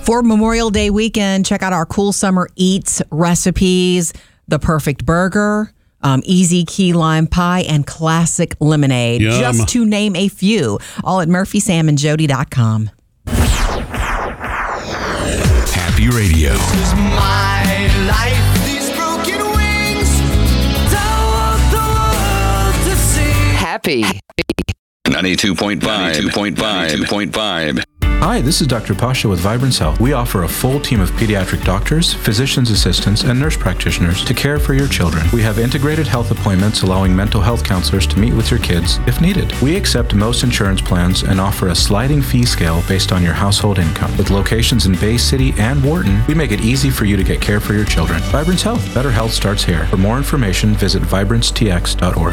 For Memorial Day weekend, check out our cool summer eats recipes, the perfect burger, easy key lime pie, and classic lemonade, Yum. just to name a few. All at murphysamandjody.com. Happy Radio. This is my life. These broken wings. Don't want the world to see. Happy. 92.5. Hi, this is Dr. Pasha with Vibrance Health. We offer a full team of pediatric doctors, physician's assistants, and nurse practitioners to care for your children. We have integrated health appointments allowing mental health counselors to meet with your kids if needed. We accept most insurance plans and offer a sliding fee scale based on your household income. With locations in Bay City and Wharton, we make it easy for you to get care for your children. Vibrance Health. Better health starts here. For more information, visit vibrancetx.org.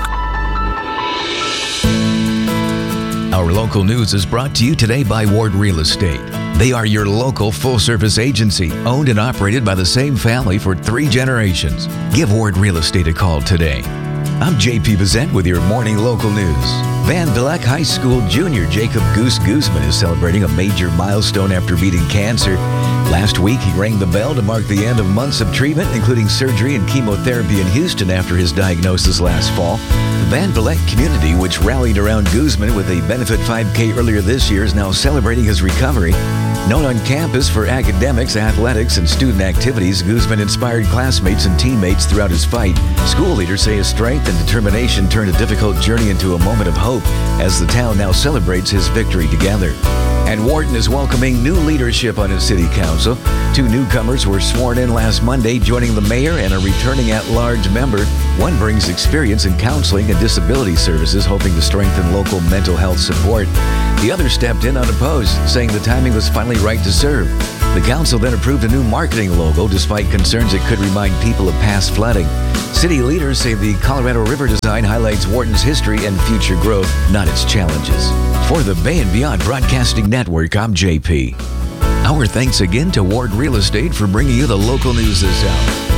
Our local news is brought to you today by Ward Real Estate. They are your local full-service agency, owned and operated by the same family for 3 generations. Give Ward Real Estate a call today. I'm J.P. Bazette with your morning local news. Van Vleck High School junior Jacob Goose Guzman is celebrating a major milestone after beating cancer. Last week, he rang the bell to mark the end of months of treatment, including surgery and chemotherapy in Houston after his diagnosis last fall. The Van Vleck community, which rallied around Guzman with a benefit 5K earlier this year, is now celebrating his recovery. Known on campus for academics, athletics, and student activities, Guzman inspired classmates and teammates throughout his fight. School leaders say his strength and determination turned a difficult journey into a moment of hope as the town now celebrates his victory together. And Wharton is welcoming new leadership on his city council. 2 newcomers were sworn in last Monday, joining the mayor and a returning at-large member. One brings experience in counseling and disability services, hoping to strengthen local mental health support. The other stepped in unopposed, saying the timing was finally right to serve. The council then approved a new marketing logo, despite concerns it could remind people of past flooding. City leaders say the Colorado River design highlights Wharton's history and future growth, not its challenges. For the Bay and Beyond Broadcasting Network, I'm JP. Our thanks again to Ward Real Estate for bringing you the local news this hour.